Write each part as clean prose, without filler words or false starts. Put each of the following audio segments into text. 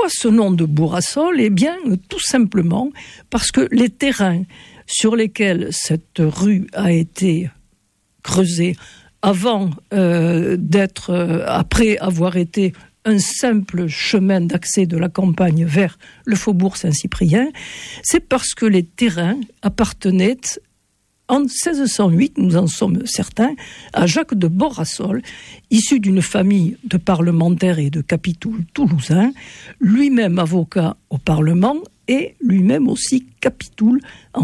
Pourquoi ce nom de Bourrassol ? Eh bien, tout simplement parce que les terrains sur lesquels cette rue a été creusée après avoir été un simple chemin d'accès de la campagne vers le faubourg Saint-Cyprien, c'est parce que les terrains appartenaient en 1608, nous en sommes certains, à Jacques de Bourrassol, issu d'une famille de parlementaires et de capitouls toulousains, lui-même avocat au Parlement et lui-même aussi capitoul en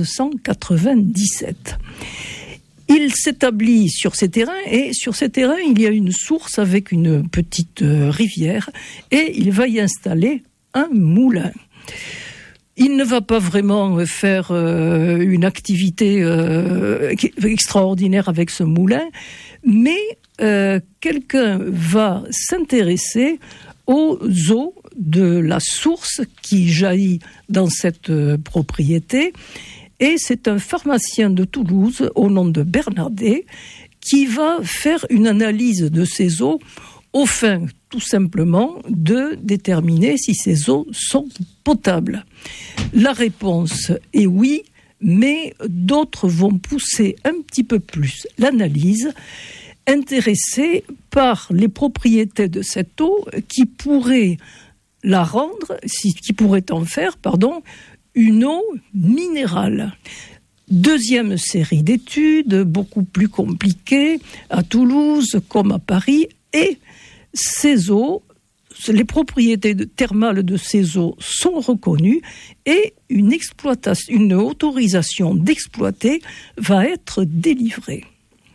1597. Il s'établit sur ces terrains et sur ces terrains, il y a une source avec une petite rivière et il va y installer un moulin. Il ne va pas vraiment faire une activité extraordinaire avec ce moulin, mais quelqu'un va s'intéresser aux eaux de la source qui jaillit dans cette propriété. Et c'est un pharmacien de Toulouse, au nom de Bernardet, qui va faire une analyse de ces eaux au fin, tout simplement, de déterminer si ces eaux sont potables. La réponse est oui, mais d'autres vont pousser un petit peu plus l'analyse, intéressés par les propriétés de cette eau qui pourraient en faire, une eau minérale. Deuxième série d'études, beaucoup plus compliquées, à Toulouse comme à Paris, et ces eaux, les propriétés thermales de ces eaux sont reconnues et une autorisation d'exploiter va être délivrée.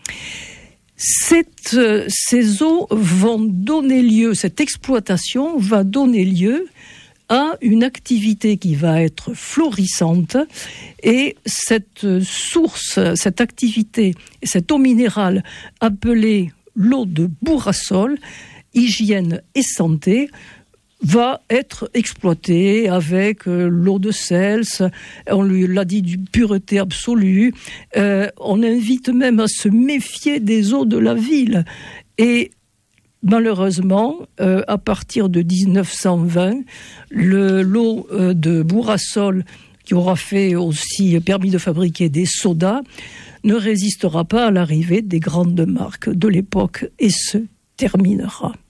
Ces eaux vont donner lieu, cette exploitation va donner lieu à une activité qui va être florissante et cette source, cette activité, cette eau minérale appelée l'eau de Bourrassol, hygiène et santé, va être exploitée avec l'eau de Cels, on lui l'a dit, d'une pureté absolue. On invite même à se méfier des eaux de la ville. Et malheureusement, à partir de 1920, l'eau de Bourrassol, qui aura permis de fabriquer des sodas, ne résistera pas à l'arrivée des grandes marques de l'époque et se terminera.